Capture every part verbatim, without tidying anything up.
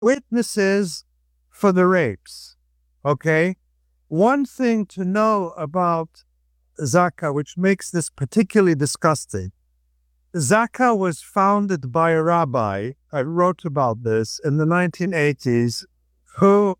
witnesses for the rapes. Okay? One thing to know about Zaka, which makes this particularly disgusting, Zaka was founded by a rabbi, I wrote about this, in the nineteen eighties, who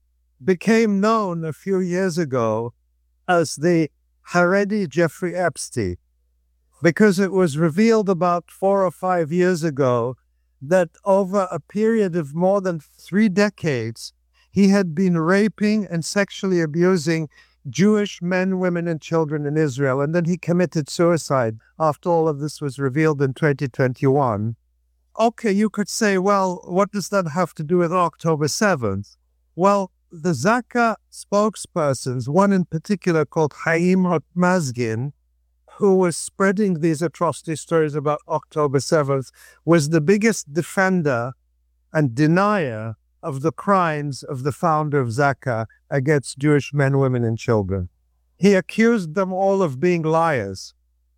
became known a few years ago as the Haredi Jeffrey Epstein, because it was revealed about four or five years ago that over a period of more than three decades, he had been raping and sexually abusing Jewish men, women, and children in Israel. And then he committed suicide after all of this was revealed in twenty twenty-one. Okay, you could say, well, what does that have to do with October seventh? Well, the Zaka spokespersons, one in particular called Haim Otmazgin, who was spreading these atrocity stories about October seventh, was the biggest defender and denier of the crimes of the founder of Zaka against Jewish men, women, and children. He accused them all of being liars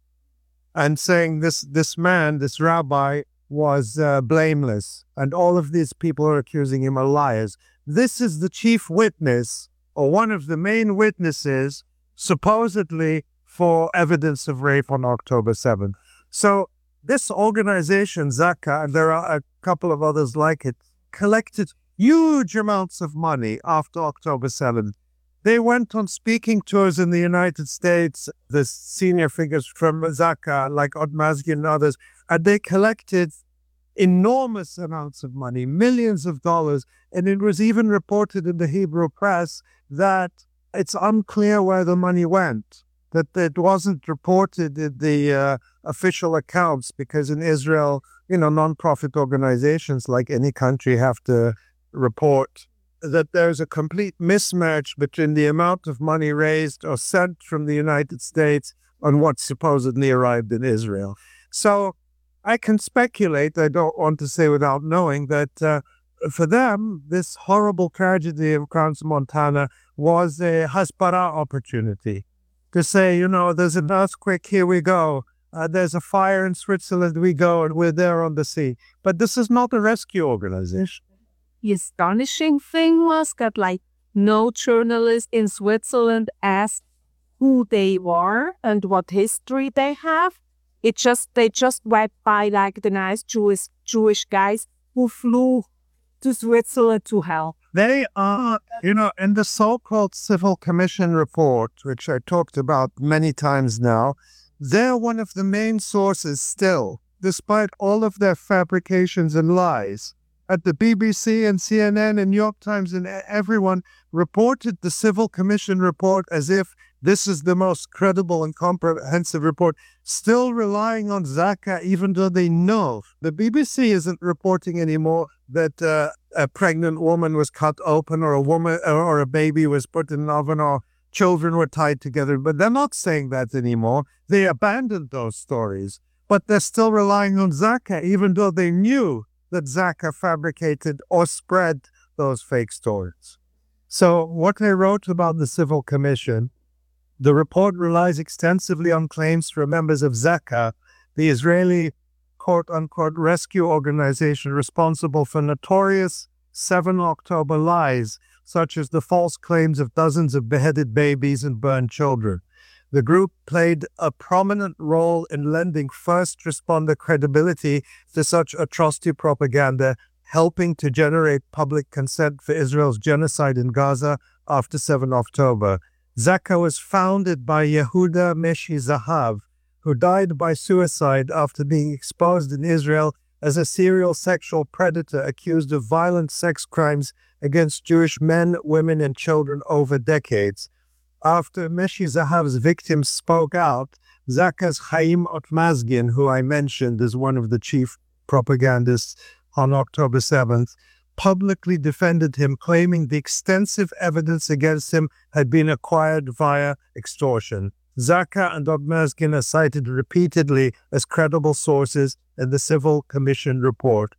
and saying this, this man, this rabbi, was uh, blameless, and all of these people are accusing him of liars. This is the chief witness, or one of the main witnesses, supposedly for evidence of rape on October seventh. So this organization, Zaka, and there are a couple of others like it, collected huge amounts of money after October seventh. They went on speaking tours in the United States, the senior figures from Zaka, like Otmazgin and others, and they collected enormous amounts of money, millions of dollars, and it was even reported in the Hebrew press that it's unclear where the money went, that it wasn't reported in the uh, official accounts, because in Israel, you know, non-profit organizations, like any country, have to report that there's a complete mismatch between the amount of money raised or sent from the United States and what supposedly arrived in Israel. So I can speculate, I don't want to say without knowing, that uh, for them, this horrible tragedy of Crans Montana was a Hasbara opportunity to say, you know, there's an earthquake, here we go. Uh, there's a fire in Switzerland, we go, and we're there on the sea. But this is not a rescue organization. The astonishing thing was that, like, no journalist in Switzerland asked who they were and what history they have. It just they just went by like the nice Jewish Jewish guys who flew to Switzerland to help. They are, you know, in the so-called Civil Commission report, which I talked about many times now, they're one of the main sources still, despite all of their fabrications and lies. At the B B C and C N N and New York Times and everyone reported the Civil Commission report as if this is the most credible and comprehensive report, still relying on Zaka, even though they know. The B B C isn't reporting anymore that uh, a pregnant woman was cut open, or a woman or a baby was put in an oven, or children were tied together. But they're not saying that anymore. They abandoned those stories. But they're still relying on Zaka, even though they knew that Zaka fabricated or spread those fake stories. So what I wrote about the Civil Commission, the report relies extensively on claims from members of Zaka, the Israeli quote-unquote rescue organization responsible for notorious seven October lies, such as the false claims of dozens of beheaded babies and burned children. The group played a prominent role in lending first responder credibility to such atrocity propaganda, helping to generate public consent for Israel's genocide in Gaza after seven October. Zaka was founded by Yehuda Meshi Zahav, who died by suicide after being exposed in Israel as a serial sexual predator accused of violent sex crimes against Jewish men, women, and children over decades. After Meshi Zahav's victims spoke out, Zaka's Haim Otmazgin, who I mentioned as one of the chief propagandists on October seventh, publicly defended him, claiming the extensive evidence against him had been acquired via extortion. Zaka and Otmazgin are cited repeatedly as credible sources in the Civil Commission report.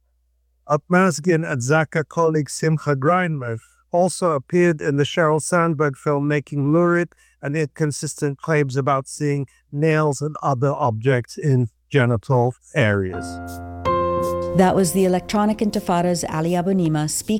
Otmazgin and Zaka colleague Simcha Greinmer also appeared in the Sheryl Sandberg film Making Lurid, and inconsistent claims about seeing nails and other objects in genital areas. That was the Electronic Intifada's Ali Abunimah speaking.